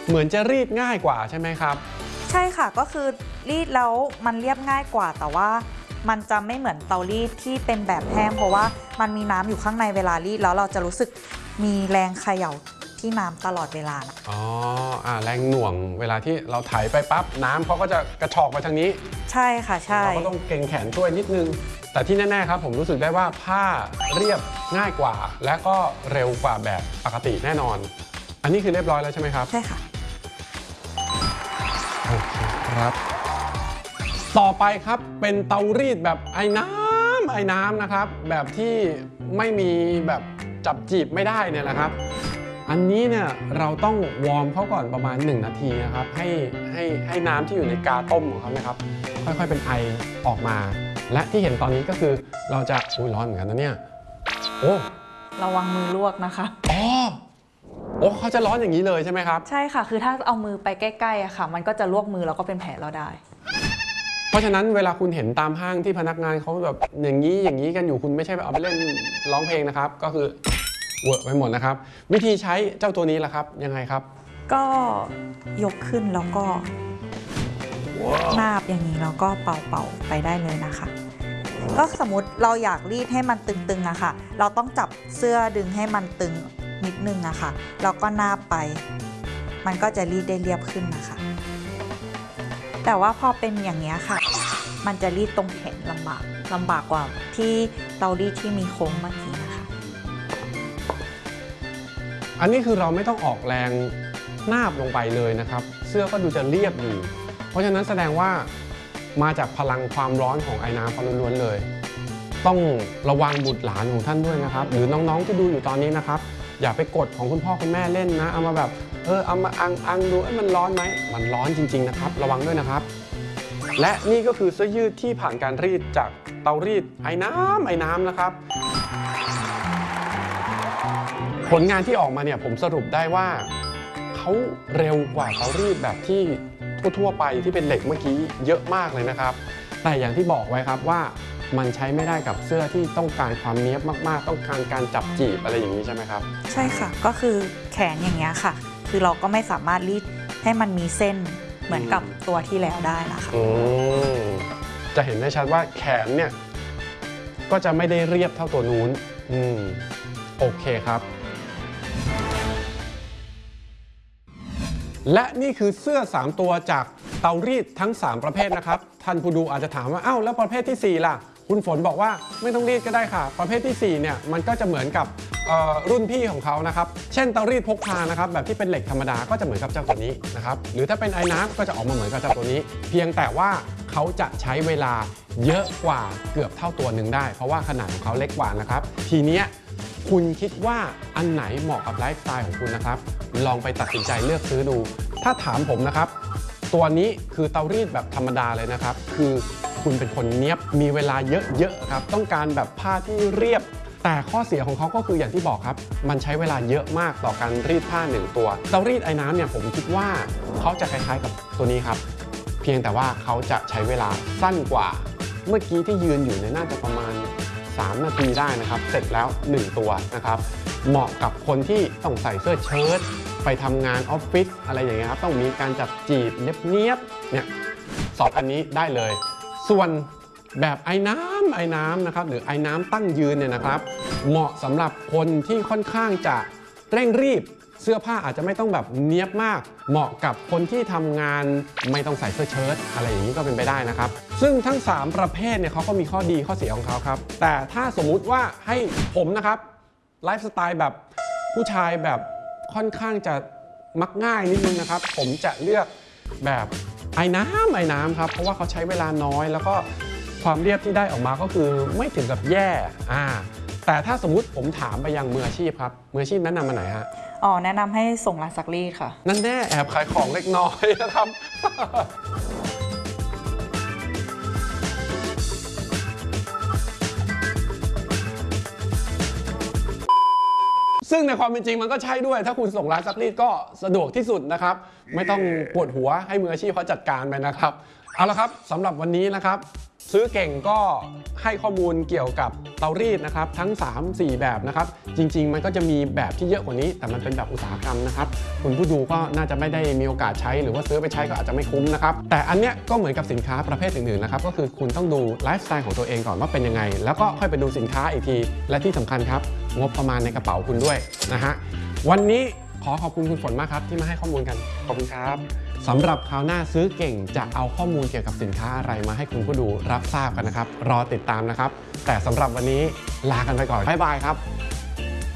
เหมือนจะรีดง่ายกว่าใช่ไหมครับใช่ค่ะก็คือรีดแล้วมันเรียบง่ายกว่าแต่ว่ามันจะไม่เหมือนเตารีดที่เป็นแบบแห้งเพราะว่ามันมีน้ำอยู่ข้างในเวลารีดแล้วเราจะรู้สึกมีแรงเขย่าที่น้ำตลอดเวลานะอ๋อแรงหน่วงเวลาที่เราไถไปปั๊บน้ำเขาก็จะกระชอกไปทางนี้ใช่ค่ะใช่เราก็ต้องเกร็งแขนช่วยนิดนึงแต่ที่แน่ๆครับผมรู้สึกได้ว่าผ้าเรียบง่ายกว่าและก็เร็วกว่าแบบปกติแน่นอนอันนี้คือเรียบร้อยแล้วใช่ไหมครับใช่ค่ะโอเคครับต่อไปครับเป็นเตารีดแบบไอ้น้ำนะครับแบบที่ไม่มีแบบจับจีบไม่ได้เนี่ยแหละครับอันนี้เนี่ยเราต้องวอร์มเขาก่อนประมาณ1 นาทีนะครับให้น้ำที่อยู่ในกาต้มของเขานะครับค่อยๆเป็นไอออกมาและที่เห็นตอนนี้ก็คือเราจะร้อนเหมือนกันนะเนี่ยโอ้ระวังมือลวกนะคะโอ้เขาจะร้อนอย่างนี้เลยใช่ไหมครับใช่ค่ะคือถ้าเอามือไปใกล้ๆอะค่ะมันก็จะลวกมือแล้วก็เป็นแผลเราได้เพราะฉะนั้นเวลาคุณเห็นตามห้างที่พนักงานเขาแบบอย่างนี้กันอยู่คุณไม่ใช่เอาไปเล่นร้องเพลงนะครับก็คือเวอร์ไปหมดนะครับวิธีใช้เจ้าตัวนี้ล่ะครับยังไงครับก็ยกขึ้นแล้วก็นาบอย่างนี้แล้วก็เป่าไปได้เลยนะคะก็สมมติเราอยากรีดให้มันตึงๆอะค่ะเราต้องจับเสื้อดึงให้มันตึงนิดนึงอะค่ะแล้วก็นาบไปมันก็จะรีดได้เรียบขึ้นนะคะแต่ว่าพอเป็นอย่างนี้ค่ะมันจะรีดตรงแขนลำบากกว่าที่เตารีดที่มีโค้งเมื่อกี้นะคะอันนี้คือเราไม่ต้องออกแรงนาบลงไปเลยนะครับเสื้อก็ดูจะเรียบอยู่เพราะฉะนั้นแสดงว่ามาจากพลังความร้อนของไอ้น้ำล้วนๆเลยต้องระวังบุตรหลานของท่านด้วยนะครับหรือน้องๆที่ดูอยู่ตอนนี้นะครับอย่าไปกดของคุณพ่อคุณแม่เล่นนะเอามาแบบเอามาอังดูมันร้อนไหมมันร้อนจริงๆนะครับระวังด้วยนะครับและนี่ก็คือเสื้อยืดที่ผ่านการรีดจากเตารีดไอ้น้ำนะครับผลงานที่ออกมาเนี่ยผมสรุปได้ว่าเขาเร็วกว่าเตารีดแบบที่ทั่วไปที่เป็นเหล็กเมื่อกี้เยอะมากเลยนะครับแต่อย่างที่บอกไว้ครับว่ามันใช้ไม่ได้กับเสื้อที่ต้องการความเนี้ยบมากๆต้องการการจับจีบอะไรอย่างนี้ใช่ไหมครับใช่ค่ะก็คือแขนอย่างเงี้ยค่ะคือเราก็ไม่สามารถรีดให้มันมีเส้นเหมือนกับตัวที่แล้วได้นะคะจะเห็นได้ชัดว่าแขนเนี่ยก็จะไม่ได้เรียบเท่าตัวนู้นโอเคครับและนี่คือเสื้อ3ตัวจากเตารีดทั้ง3ประเภทนะครับท่านผู้ดูอาจจะถามว่าอ้าวแล้วประเภทที่4ล่ะคุณฝนบอกว่าไม่ต้องรีดก็ได้ค่ะประเภทที่4เนี่ยมันก็จะเหมือนกับรุ่นพี่ของเขานะครับเช่นเตารีดพกพานะครับแบบที่เป็นเหล็กธรรมดาก็จะเหมือนกับเจ้าตัวนี้นะครับหรือถ้าเป็นไอ้น้ำก็จะออกมาเหมือนกับเจ้าตัวนี้เพียงแต่ว่าเขาจะใช้เวลาเยอะกว่าเกือบเท่าตัวหนึ่งได้เพราะว่าขนาดของเขาเล็กกว่านะครับทีเนี้ยคุณคิดว่าอันไหนเหมาะกับไลฟ์สไตล์ของคุณนะครับลองไปตัดสินใจเลือกซื้อดูถ้าถามผมนะครับตัวนี้คือเตารีดแบบธรรมดาเลยนะครับคือคุณเป็นคนเนี้ยบมีเวลาเยอะๆครับต้องการแบบผ้าที่เรียบแต่ข้อเสียของเขาก็คืออย่างที่บอกครับมันใช้เวลาเยอะมากต่อการรีดผ้า1ตัวเตารีดไอ้น้ำเนี่ยผมคิดว่าเขาจะคล้ายๆกับตัวนี้ครับเพียงแต่ว่าเขาจะใช้เวลาสั้นกว่าเมื่อกี้ที่ยืนอยู่เนี่ยน่าจะประมาณ3 นาทีได้นะครับเสร็จแล้ว1ตัวนะครับเหมาะกับคนที่ต้องใส่เสื้อเชิ้ตไปทำงานออฟฟิศอะไรอย่างเงี้ยครับต้องมีการจับจีบเนียบๆเนี่ย2 อันนี้ได้เลยส่วนแบบไอ้น้ำนะครับหรือไอ้น้ำตั้งยืนเนี่ยนะครับเหมาะสำหรับคนที่ค่อนข้างจะเร่งรีบเสื้อผ้าอาจจะไม่ต้องแบบเนียบมากเหมาะกับคนที่ทำงานไม่ต้องใส่เสื้อเชิ้ตอะไรอย่างนี้ก็เป็นไปได้นะครับซึ่งทั้ง3ประเภทเนี่ยเขาก็มีข้อดีข้อเสียของเขาครับแต่ถ้าสมมุติว่าให้ผมนะครับไลฟ์สไตล์แบบผู้ชายแบบค่อนข้างจะมักง่ายนิดนึงนะครับผมจะเลือกแบบไอ้น้ำครับเพราะว่าเขาใช้เวลาน้อยแล้วก็ความเรียบที่ได้ออกมาก็คือไม่ถึงกับแย่แต่ถ้าสมมุติผมถามไปยังมืออาชีพครับมืออาชีพแนะนำมาไหนฮะแนะนำให้ส่งร้านซักรีดค่ะนั่นแน่แอบขายของเล็กน้อยนะครับ ซึ่งในความเป็นจริงมันก็ใช่ด้วยถ้าคุณส่งร้านซักรีดก็สะดวกที่สุดนะครับไม่ต้องปวดหัวให้มืออาชีพเขาจัดการไปนะครับเอาละครับสำหรับวันนี้นะครับซื้อเก่งก็ให้ข้อมูลเกี่ยวกับเตารีดนะครับทั้ง 3-4 แบบนะครับจริงๆมันก็จะมีแบบที่เยอะกว่านี้แต่มันเป็นแบบอุตสาหกรรมนะครับคุณผู้ดูก็น่าจะไม่ได้มีโอกาสใช้หรือว่าซื้อไปใช้ก็อาจจะไม่คุ้มนะครับแต่อันเนี้ยก็เหมือนกับสินค้าประเภทอื่นๆนะครับก็คือคุณต้องดูไลฟ์สไตล์ของตัวเองก่อนว่าเป็นยังไงแล้วก็ค่อยไปดูสินค้าอีกทีและที่สำคัญครับงบประมาณในกระเป๋าคุณด้วยนะฮะวันนี้ขอขอบคุณคุณฝนมากครับที่มาให้ข้อมูลกันขอบคุณครับสำหรับคราวหน้าซื้อเก่งจะเอาข้อมูลเกี่ยวกับสินค้าอะไรมาให้คุณผู้ดูรับทราบกันนะครับรอติดตามนะครับแต่สำหรับวันนี้ลากันไปก่อนบ๊ายบายครับ